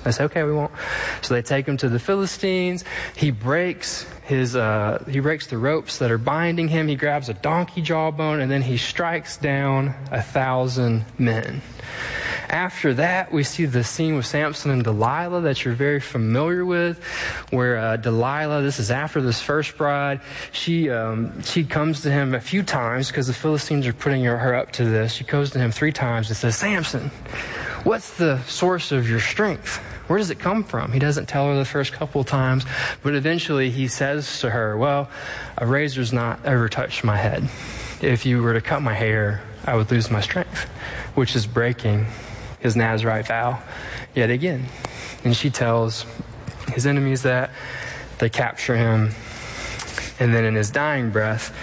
They say, okay, we won't. So they take him to the Philistines. He breaks the ropes that are binding him. He grabs a donkey jawbone, and then he strikes down 1,000 men. After that, we see the scene with Samson and Delilah that you're very familiar with, where Delilah, this is after this first bride, she comes to him a few times because the Philistines are putting her up to this. She goes to him 3 times and says, Samson, what's the source of your strength? Where does it come from? He doesn't tell her the first couple of times, but eventually he says to her, well, a razor's not ever touched my head. If you were to cut my hair, I would lose my strength, which is breaking his Nazirite vow yet again. And she tells his enemies that. They capture him. And then in his dying breath,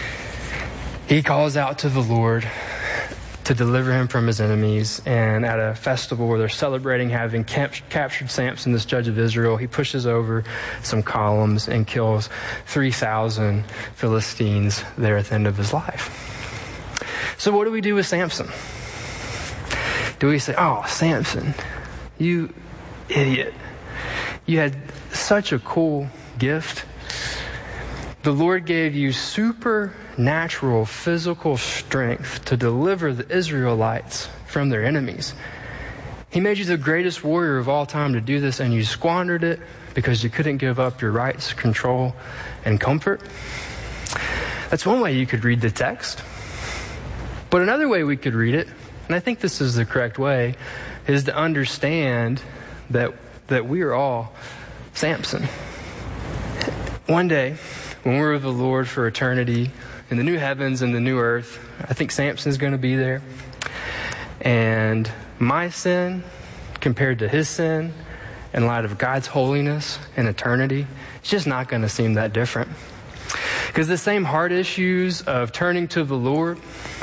he calls out to the Lord to deliver him from his enemies. And at a festival where they're celebrating having captured Samson, this judge of Israel, he pushes over some columns and kills 3,000 Philistines there at the end of his life. So what do we do with Samson? Do we say, oh, Samson, you idiot. You had such a cool gift. The Lord gave you supernatural physical strength to deliver the Israelites from their enemies. He made you the greatest warrior of all time to do this, and you squandered it because you couldn't give up your rights, control, and comfort. That's one way you could read the text. But another way we could read it, and I think this is the correct way, is to understand that we are all Samson. One day, when we're with the Lord for eternity, in the new heavens and the new earth, I think Samson's going to be there. And my sin, compared to his sin, in light of God's holiness and eternity, it's just not going to seem that different. Because the same heart issues of turning to the Lord,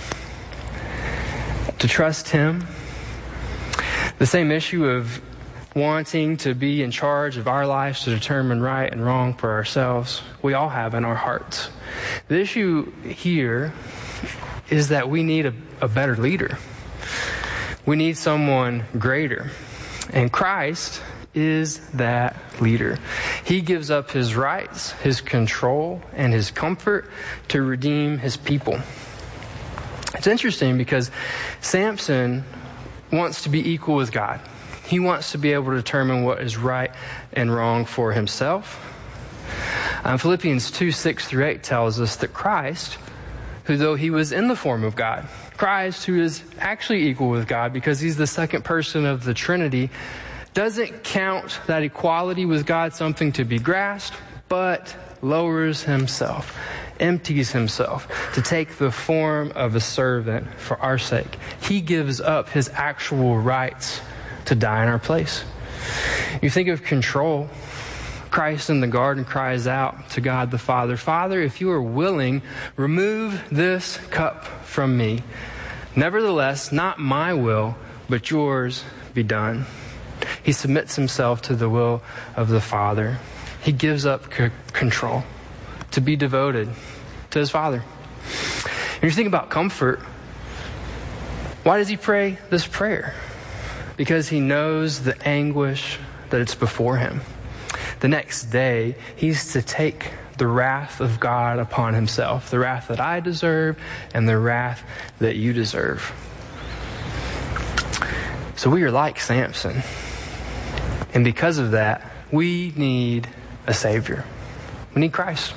to trust Him, the same issue of wanting to be in charge of our lives to determine right and wrong for ourselves, we all have in our hearts. The issue here is that we need a better leader. We need someone greater. And Christ is that leader. He gives up His rights, His control, and His comfort to redeem His people. It's interesting because Samson wants to be equal with God. He wants to be able to determine what is right and wrong for himself. Philippians 2:6-8 tells us that Christ, who though He was in the form of God, Christ, who is actually equal with God because He's the second person of the Trinity, doesn't count that equality with God something to be grasped, but lowers Himself, empties Himself to take the form of a servant for our sake. He gives up His actual rights to die in our place. You think of control. Christ in the garden cries out to God the Father, Father, if you are willing, remove this cup from me. Nevertheless, not my will, but yours be done. He submits Himself to the will of the Father. He gives up control to be devoted to His Father. And you think about comfort. Why does He pray this prayer? Because He knows the anguish that it's before Him. The next day, He's to take the wrath of God upon Himself, the wrath that I deserve and the wrath that you deserve. So we are like Samson. And because of that, we need a Savior. We need Christ.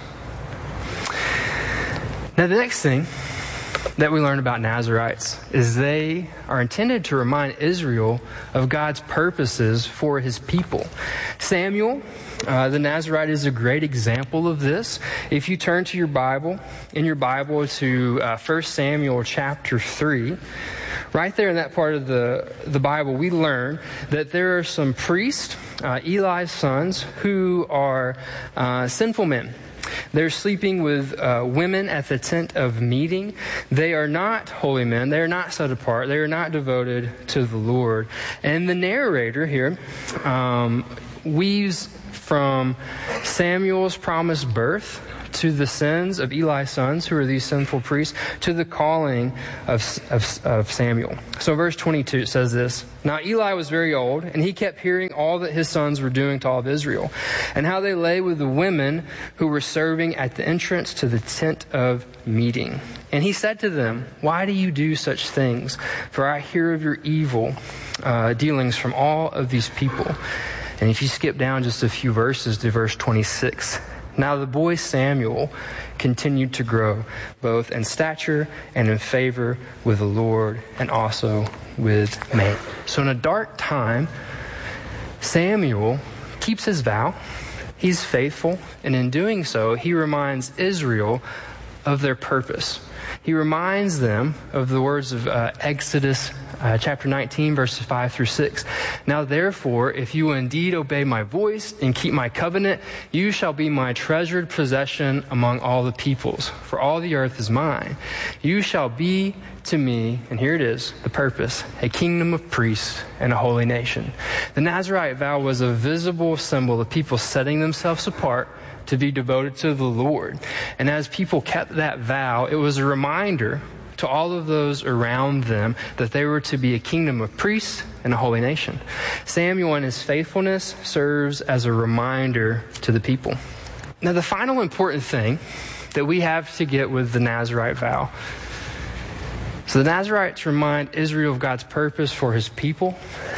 Now, the next thing that we learn about Nazirites is they are intended to remind Israel of God's purposes for His people. Samuel, the Nazirite, is a great example of this. If you turn to your Bible to 1 Samuel chapter 3, right there in that part of the Bible, we learn that there are some priests, Eli's sons, who are sinful men. They're sleeping with women at the tent of meeting. They are not holy men. They are not set apart. They are not devoted to the Lord. And the narrator here weaves from Samuel's promised birth to the sins of Eli's sons, who are these sinful priests, to the calling of Samuel. So verse 22 says this, "Now Eli was very old, and he kept hearing all that his sons were doing to all of Israel, and how they lay with the women who were serving at the entrance to the tent of meeting. And he said to them, 'Why do you do such things? For I hear of your evil dealings from all of these people.'" And if you skip down just a few verses to verse 26, "Now the boy Samuel continued to grow, both in stature and in favor with the Lord and also with man." So in a dark time, Samuel keeps his vow. He's faithful, and in doing so, he reminds Israel of their purpose. He reminds them of the words of Exodus chapter 19, verses 5 through 6. "Now therefore, if you will indeed obey my voice and keep my covenant, you shall be my treasured possession among all the peoples, for all the earth is mine. You shall be to me," and here it is, the purpose, "a kingdom of priests and a holy nation." The Nazirite vow was a visible symbol of people setting themselves apart to be devoted to the Lord. And as people kept that vow, it was a reminder to all of those around them that they were to be a kingdom of priests and a holy nation. Samuel and his faithfulness serves as a reminder to the people. Now, the final important thing that we have to get with the Nazirite vow. So the Nazirites remind Israel of God's purpose for his people,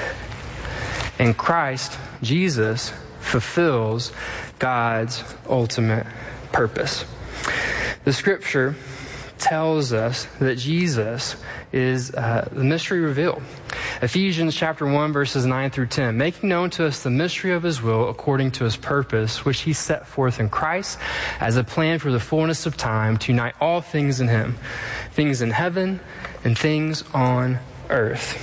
and Christ, Jesus, fulfills God's ultimate purpose. The scripture tells us that Jesus is the mystery revealed. Ephesians chapter 1, verses 9 through 10, "Making known to us the mystery of his will according to his purpose, which he set forth in Christ as a plan for the fullness of time to unite all things in him, things in heaven and things on earth."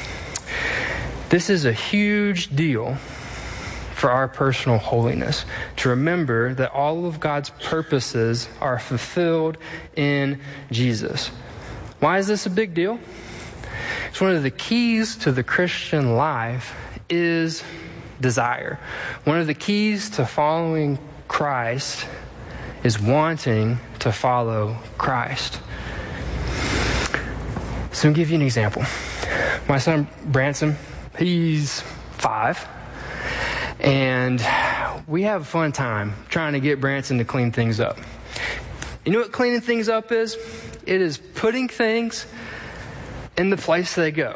This is a huge deal for our personal holiness, to remember that all of God's purposes are fulfilled in Jesus. Why is this a big deal? It's one of the keys to the Christian life is desire. One of the keys to following Christ is wanting to follow Christ. So I'll give you an example. My son Branson, he's 5. And we have a fun time trying to get Branson to clean things up. You know what cleaning things up is? It is putting things in the place they go.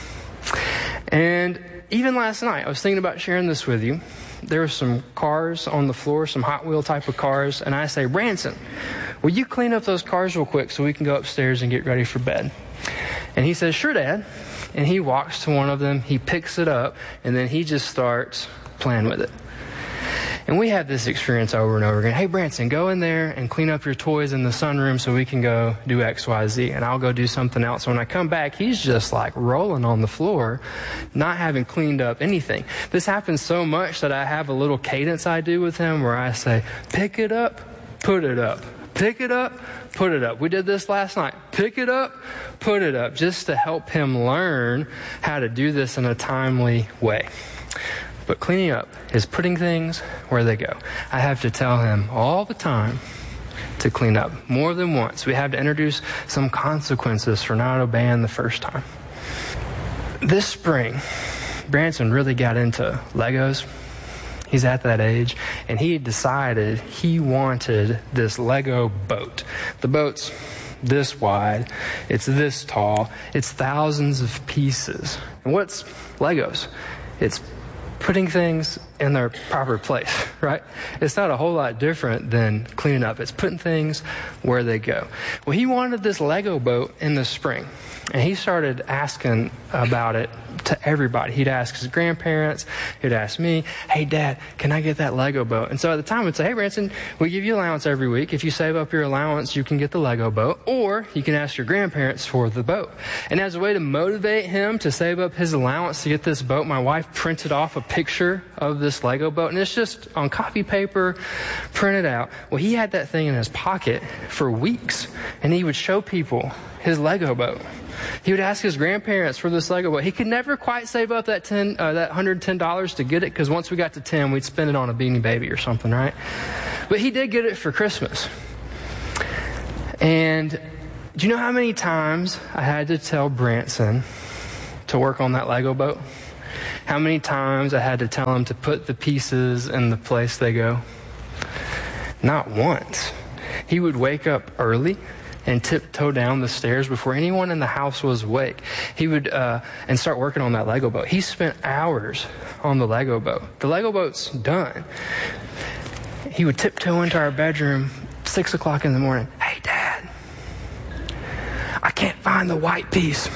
And even last night, I was thinking about sharing this with you. There were some cars on the floor, some Hot Wheel type of cars. And I say, "Branson, will you clean up those cars real quick so we can go upstairs and get ready for bed?" And he says, "Sure, Dad." And he walks to one of them, he picks it up, and then he just starts playing with it. And we have this experience over and over again. "Hey, Branson, go in there and clean up your toys in the sunroom so we can go do X, Y, Z. And I'll go do something else. When I come back, he's just like rolling on the floor, not having cleaned up anything. This happens so much that I have a little cadence I do with him where I say, "Pick it up, put it up. Pick it up, put it up." We did this last night. Pick it up, put it up, just to help him learn how to do this in a timely way. But cleaning up is putting things where they go. I have to tell him all the time to clean up, more than once. We have to introduce some consequences for not obeying the first time. This spring, Branson really got into Legos. He's at that age, and he decided he wanted this Lego boat. The boat's this wide, it's this tall, it's thousands of pieces. And what's Legos? It's putting things in their proper place, right? It's not a whole lot different than cleaning up. It's putting things where they go. Well, he wanted this Lego boat in the spring, and he started asking about it to everybody. He'd ask his grandparents, he'd ask me, "Hey, Dad, can I get that Lego boat?" And so at the time, I'd say, "Hey, Branson, we give you allowance every week. If you save up your allowance, you can get the Lego boat, or you can ask your grandparents for the boat." And as a way to motivate him to save up his allowance to get this boat, my wife printed off a picture of this Lego boat, and it's just on copy paper, printed out. Well, he had that thing in his pocket for weeks, and he would show people his Lego boat. He would ask his grandparents for this Lego boat. He could never quite save up that $110 to get it, because once we got to 10, we'd spend it on a Beanie Baby or something, right? But he did get it for Christmas. And do you know how many times I had to tell Branson to work on that Lego boat? How many times I had to tell him to put the pieces in the place they go? Not once. He would wake up early and tiptoe down the stairs before anyone in the house was awake. He would and start working on that Lego boat. He spent hours on the Lego boat. The Lego boat's done. He would tiptoe into our bedroom 6 o'clock in the morning. Hey, Dad, I can't find the white piece.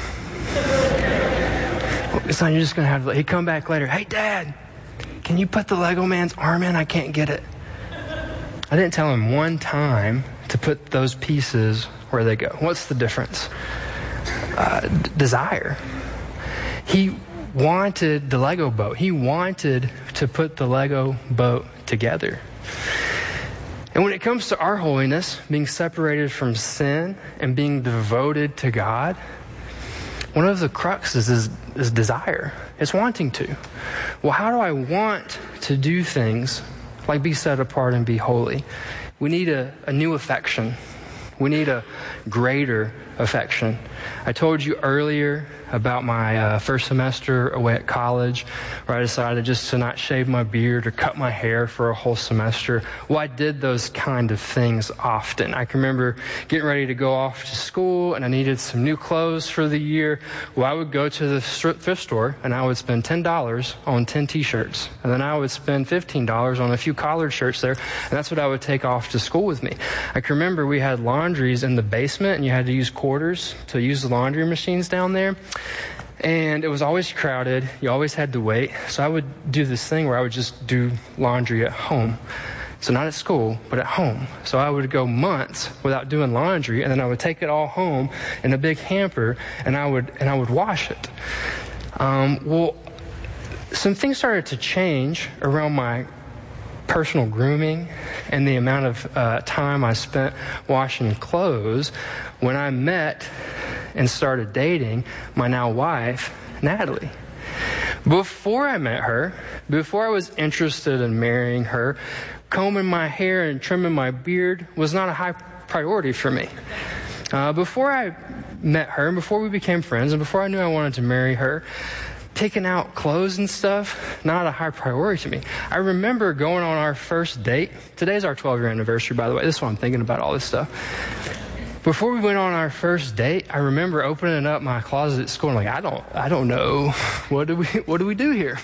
Son, you're just going to have to... He'd come back later. Hey, Dad, can you put the Lego man's arm in? I can't get it. I didn't tell him one time to put those pieces where they go. What's the difference? Desire. He wanted the Lego boat. He wanted to put the Lego boat together. And when it comes to our holiness, being separated from sin and being devoted to God, one of the cruxes is desire. It's wanting to. Well, how do I want to do things like be set apart and be holy? We need a new affection. We need a greater affection. I told you earlier about my first semester away at college, where I decided just to not shave my beard or cut my hair for a whole semester. Well, I did those kind of things often. I can remember getting ready to go off to school, and I needed some new clothes for the year. Well, I would go to the thrift store, and I would spend $10 on 10 t-shirts. And then I would spend $15 on a few collared shirts there, and that's what I would take off to school with me. I can remember we had laundries in the basement, and you had to use quarters to use the laundry machines down there. And it was always crowded. You always had to wait. So I would do this thing where I would just do laundry at home. So not at school, but at home. So I would go months without doing laundry, and then I would take it all home in a big hamper, and I would wash it. Well, some things started to change around my personal grooming and the amount of time I spent washing clothes when I met and started dating my now wife, Natalie. Before I met her, before I was interested in marrying her, combing my hair and trimming my beard was not a high priority for me. Before I met her, and before we became friends, and before I knew I wanted to marry her, picking out clothes and stuff, not a high priority to me. I remember going on our first date. Today's our 12-year anniversary, by the way. This is why I'm thinking about all this stuff. Before we went on our first date, I remember opening up my closet at school and I don't know, what do we do here?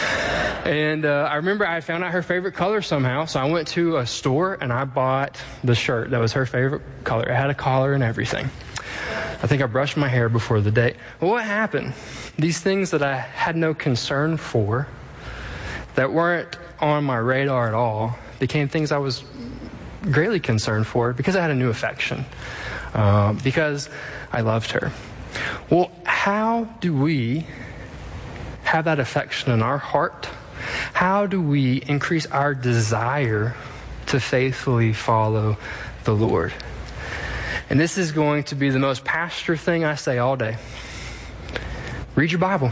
And I remember I found out her favorite color somehow, so I went to a store and I bought the shirt that was her favorite color. It had a collar and everything. I think I brushed my hair before the date. Well, what happened? These things that I had no concern for, that weren't on my radar at all, became things I was greatly concerned for because I had a new affection, because I loved her. Well, how do we have that affection in our heart? How do we increase our desire to faithfully follow the Lord? And this is going to be the most pastor thing I say all day. Read your Bible.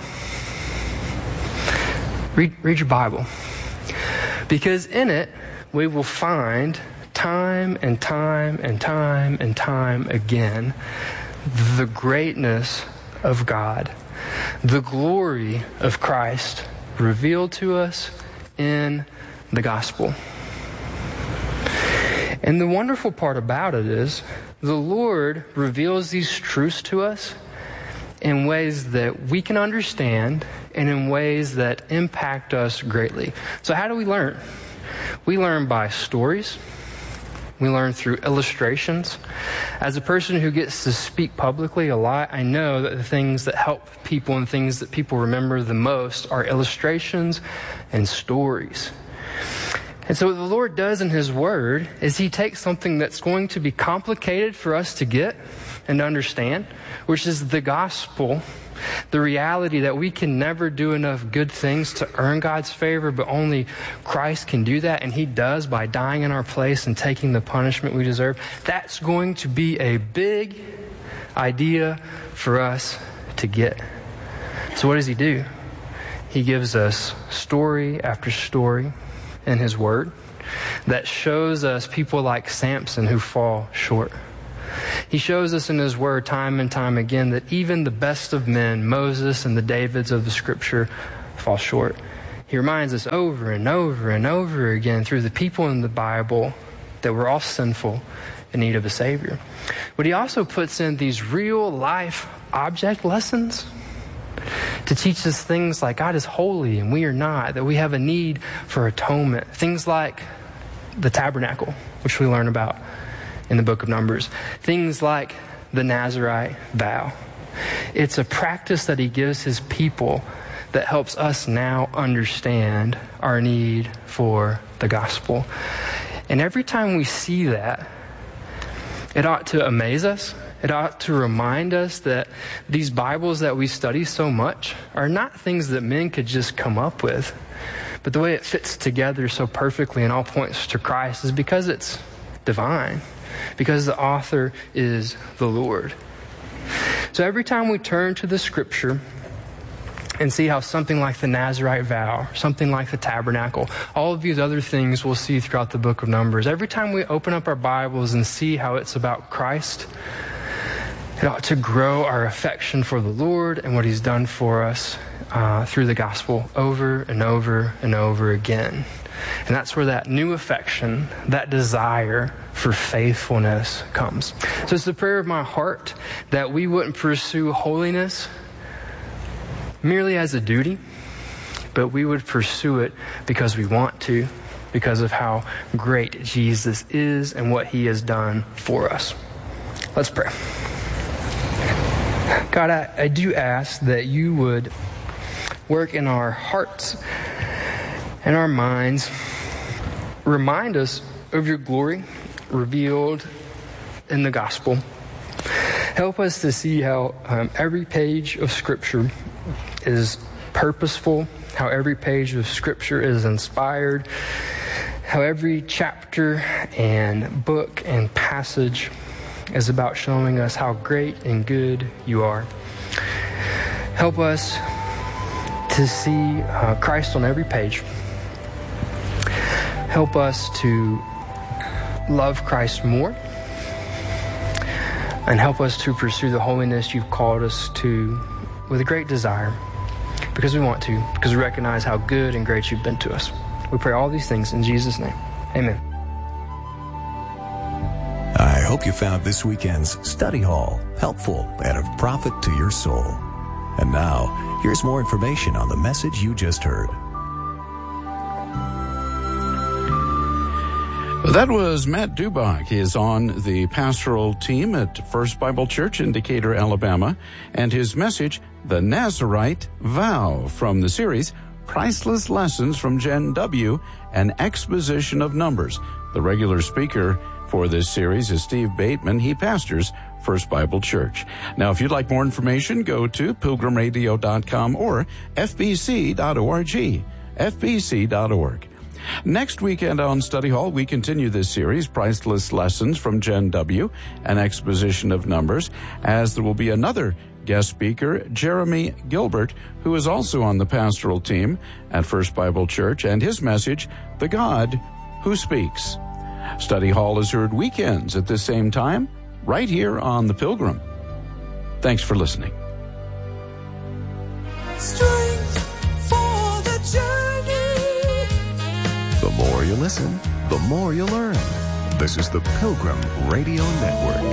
Read your Bible. Because in it, we will find time and time and time and time again the greatness of God, the glory of Christ revealed to us in the gospel. And the wonderful part about it is the Lord reveals these truths to us in ways that we can understand and in ways that impact us greatly. So how do we learn? We learn by stories. We learn through illustrations. As a person who gets to speak publicly a lot, I know that the things that help people and things that people remember the most are illustrations and stories. And so what the Lord does in His Word is He takes something that's going to be complicated for us to get and to understand, which is the gospel, the reality that we can never do enough good things to earn God's favor, but only Christ can do that, and He does by dying in our place and taking the punishment we deserve. That's going to be a big idea for us to get. So what does He do? He gives us story after story in His Word that shows us people like Samson who fall short. He shows us in his word time and time again that even the best of men, Moses and the Davids of the scripture, fall short. He reminds us over and over and over again through the people in the Bible that we're all sinful in need of a Savior. But he also puts in these real life object lessons to teach us things like God is holy and we are not, that we have a need for atonement. Things like the tabernacle, which we learn about in the book of Numbers. Things like the Nazirite vow. It's a practice that he gives his people that helps us now understand our need for the gospel. And every time we see that, it ought to amaze us. It ought to remind us that these Bibles that we study so much are not things that men could just come up with. But the way it fits together so perfectly and all points to Christ is because it's divine. Because the author is the Lord. So every time we turn to the scripture and see how something like the Nazirite vow, something like the tabernacle, all of these other things we'll see throughout the book of Numbers. Every time we open up our Bibles and see how it's about Christ, it ought to grow our affection for the Lord and what he's done for us through the gospel over and over and over again. And that's where that new affection, that desire for faithfulness comes. So it's the prayer of my heart that we wouldn't pursue holiness merely as a duty, but we would pursue it because we want to, because of how great Jesus is and what he has done for us. Let's pray. God, I do ask that you would work in our hearts and our minds. Remind us of your glory revealed in the gospel. Help us to see how every page of Scripture is purposeful, how every page of Scripture is inspired, how every chapter and book and passage is about showing us how great and good you are. Help us to see Christ on every page. Help us to love Christ more, and help us to pursue the holiness you've called us to with a great desire, because we want to, because we recognize how good and great you've been to us. We pray all these things in Jesus' name. Amen. I hope you found this weekend's study hall helpful and of profit to your soul. And now, here's more information on the message you just heard. That was Matt Dubach. He is on the pastoral team at First Bible Church in Decatur, Alabama, and his message, The Nazirite Vow, from the series Priceless Lessons from Gen W, an exposition of Numbers. The regular speaker for this series is Steve Bateman. He pastors First Bible Church. Now, if you'd like more information, go to pilgrimradio.com or fbc.org, fbc.org. Next weekend on Study Hall, we continue this series, Priceless Lessons from Gen W, an exposition of Numbers, as there will be another guest speaker, Jeremy Gilbert, who is also on the pastoral team at First Bible Church, and his message, The God Who Speaks. Study Hall is heard weekends at this same time, right here on The Pilgrim. Thanks for listening. Strength for the journey. The more you listen, the more you learn. This is the Pilgrim Radio Network.